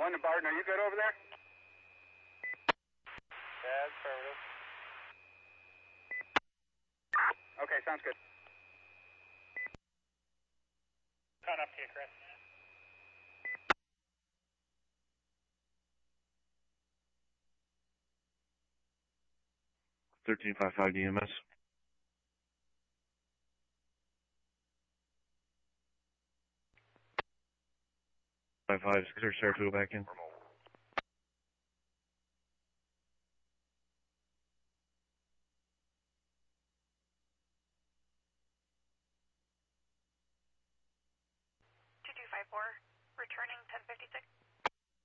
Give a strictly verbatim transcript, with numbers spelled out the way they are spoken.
One to Barton, are you good over there? Yeah, affirmative. Okay, sounds good. Count up to you, Chris. thirteen five five D M S. five five, sir, Saratoga back in. two two five four, returning ten fifty-six.